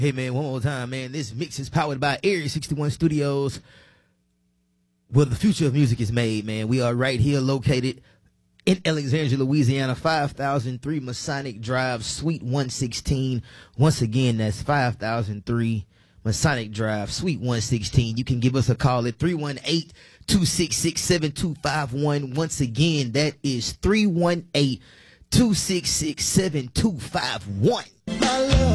Hey man, one more time, man. This mix is powered by Area 61 Studios, where the future of music is made, man. We are right here located in Alexandria, Louisiana, 5003 Masonic Drive, Suite 116. Once again, that's 5003 Masonic Drive, Suite 116. You can give us a call at 318-266-7251. Once again, that is 318-266-7251.